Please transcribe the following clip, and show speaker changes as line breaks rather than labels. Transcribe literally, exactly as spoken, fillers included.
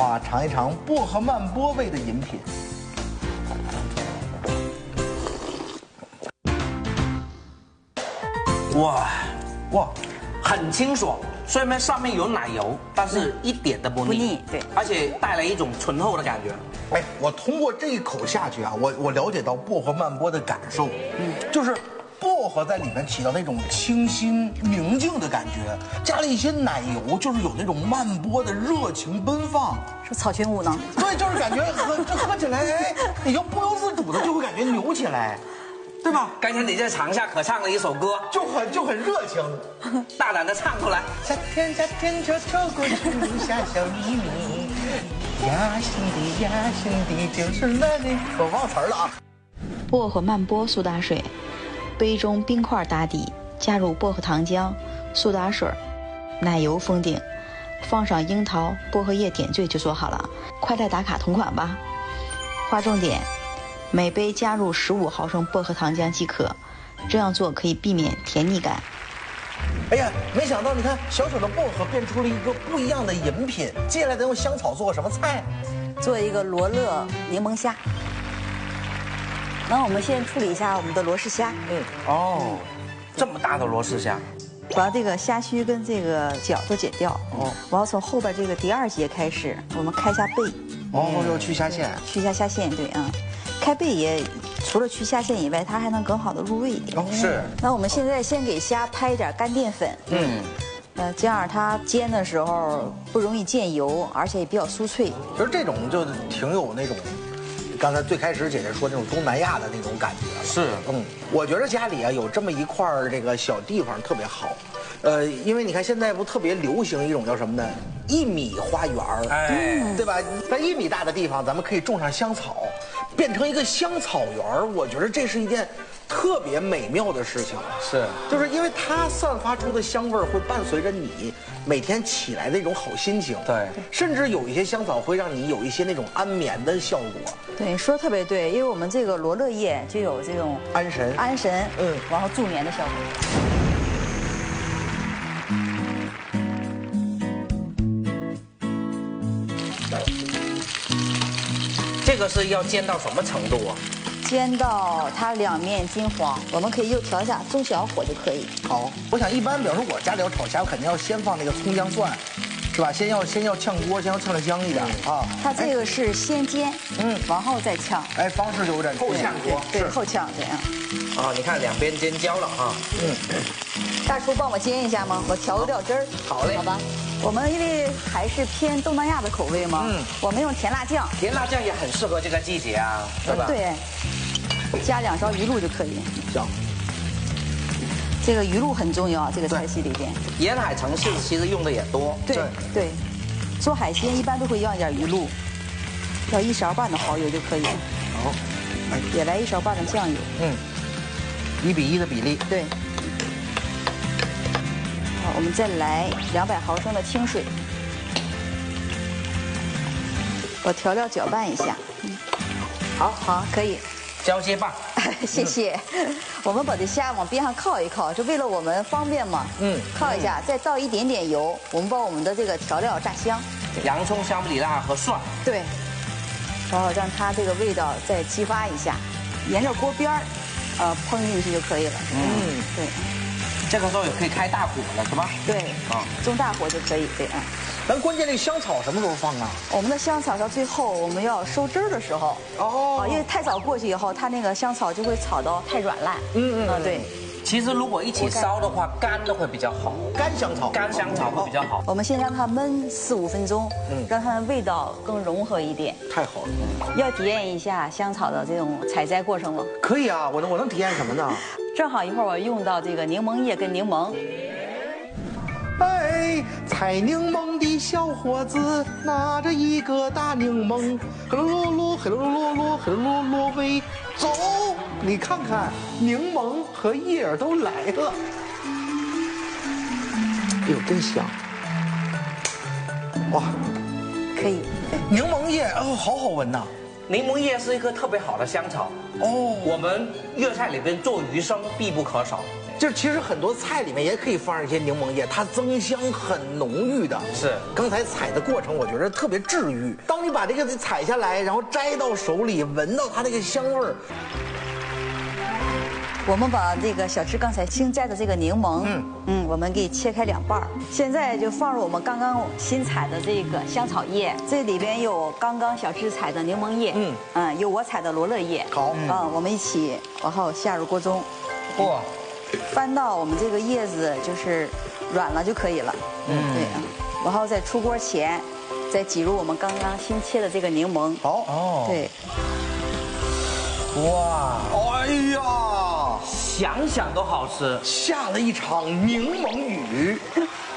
啊，尝一尝薄荷曼波味的饮品。
哇，
哇，
很清爽，虽然上面有奶油，但是一点都不腻，
不腻对，
而且带来一种醇厚的感觉。
哎，我通过这一口下去啊，我我了解到薄荷曼波的感受，嗯，就是薄荷在里面起到那种清新宁静的感觉，加了一些奶油，就是有那种曼波的热情奔放。
是草裙舞呢？
对，就是感觉喝这喝起来，哎，你就不由自主的就会感觉扭起来，对吧？
刚才你在场下可唱了一首歌，
就很就很热情，
大胆的唱出来。
夏天夏天悄悄过去，留下小秘密。呀兄弟呀兄弟，就是那里。我忘词儿了啊。
薄荷曼波苏打水，杯中冰块打底，加入薄荷糖浆、苏打水、奶油封顶，放上樱桃、薄荷叶点缀就做好了。快来打卡同款吧！划重点：每杯加入十五毫升薄荷糖浆即可，这样做可以避免甜腻感。
哎呀，没想到你看小小的薄荷变出了一个不一样的饮品。接下来咱用香草做个什么菜？
做一个罗勒柠檬虾。那我们先处理一下我们的罗氏虾，
嗯，
哦，这么大的罗氏虾，
把这个虾须跟这个角都剪掉。
哦，
然后从后边这个第二节开始，我们开一下背。
哦，要去虾线，
去一下虾线，对啊。开背也除了去虾线以外，它还能更好的入味一点。
哦，是。
那我们现在先给虾拍一点干淀粉，
嗯，
呃，这样它煎的时候不容易溅油，而且也比较酥脆。
其实这种就挺有那种，刚才最开始姐姐说那种东南亚的那种感觉了。
是，
嗯，我觉得家里啊有这么一块儿这个小地方特别好，呃，因为你看现在不特别流行一种叫什么呢？一米花园儿，
哎，
对吧？在一米大的地方，咱们可以种上香草，变成一个香草园儿。我觉得这是一件特别美妙的事情。
是，
就是因为它散发出的香味儿会伴随着你每天起来的一种好心情。
对，
甚至有一些香草会让你有一些那种安眠的效果。
对，说得特别对，因为我们这个罗勒叶就有这种
安神，
安神，
嗯，
然后助眠的效果。
这个是要煎到什么程度啊？
煎到它两面金黄，我们可以又调一下中小火就可以。
好，我想一般，比方说我家里要炒虾，我肯定要先放那个葱姜蒜，是吧？先要先要炝锅，先要炝的香一点啊。
它这个是先煎，嗯，然后再炝。
哎，方式就有点
后炝锅，
对，后炝这样。
啊，你看两边煎焦了哈。
嗯，
大厨帮我煎一下吗？我调个料汁儿。
好嘞，
好吧。我们因为还是偏东南亚的口味嘛，嗯，我们用甜辣酱。
甜辣酱也很适合这个季节啊，对吧？
对，加两勺鱼露就可以。
行。
这个鱼露很重要，这个菜系里边。
沿海城市其实用的也多。
对对，做海鲜一般都会要一点鱼露，要一勺半的蚝油就可以。
好，
哎，也来一勺半的酱油。
嗯，一比一的比例。
对。好，我们再来两百毫升的清水，我调料搅拌一下。嗯，好，好，可以。
交接吧。
谢谢。我们把这虾往边上靠一靠，是为了我们方便嘛。嗯。靠一下，再倒一点点油，我们把我们的这个调料炸香。
洋葱、香布里辣和蒜。
对。然后让它这个味道再激发一下，沿着锅边儿，呃，烹进去就可以了。嗯，对。
这个时候也可以开大火了，是吧？
对，啊，中大火就可以，对啊。
咱关键这香草什么时候放啊？
我们的香草到最后我们要收汁儿的时候，哦，因为太早过去以后，它那个香草就会炒到太软烂。嗯嗯，对。
其实如果一起烧的话，干的会比较好，
干香草，
干香草会比较好。
我们先让它焖四五分钟，嗯，让它的味道更融合一点。
太好了。
要体验一下香草的这种采摘过程吗？
可以啊，我能我能体验什么呢？
正好一会儿我用到这个柠檬叶跟柠檬。
哎，采柠檬的小伙子拿着一个大柠檬，嘿噜噜噜，嘿噜噜噜噜，嘿噜噜噜喂，走！你看看，柠檬和叶儿都来了。哎呦，真香！哇，
可以。
柠檬叶哦，好好闻呐。
柠檬叶是一个特别好的香草哦，我们粤菜里边做鱼生必不可少。
就是其实很多菜里面也可以放上一些柠檬叶，它增香很浓郁的。
是，
刚才采的过程我觉得特别治愈。当你把这个采下来，然后摘到手里，闻到它那个香味儿。
我们把这个小吃刚才新摘的这个柠檬，
嗯
嗯，我们给切开两半儿。现在就放入我们刚刚新采的这个香草叶，这里边有刚刚小吃采的柠檬叶，
嗯
嗯，有我采的罗勒叶。
好
嗯，我们一起然后下入锅中，
哇，
翻到我们这个叶子就是软了就可以了。嗯，对啊，然后在出锅前，再挤入我们刚刚新切的这个柠檬。
好
哦，
对，
哇，
哎呀，
想想都好吃。
下了一场柠檬雨。